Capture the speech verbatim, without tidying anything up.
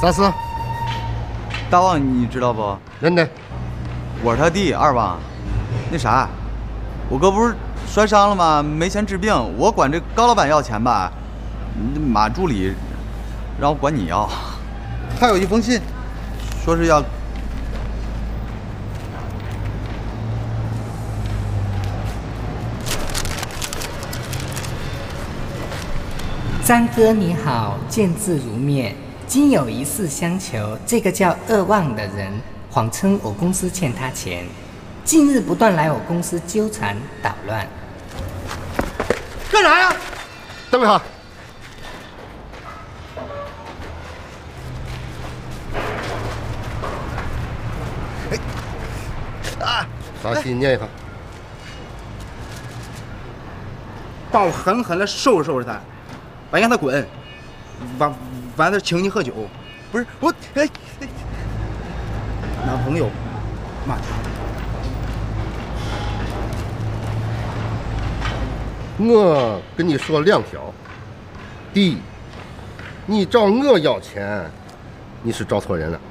啥事？ 大旺，你知道不？ 认得。 我是他弟二旺。那啥，我哥不是摔伤了吗？没钱治病，我管这高老板要钱吧，马助理让我管你要。他有一封信，说是要。 张哥你好，见字如面。今有一事相求，这个叫二旺的人谎称我公司欠他钱，近日不断来我公司纠缠捣乱。 干啥呀？等一下。哎，啊，啥信念一下？ 帮我狠狠的收拾收拾他，完让他滚，完完了请你喝酒。不是我，哎，男朋友骂他。 我跟你说两条：第一，你找我要钱，你是找错人了。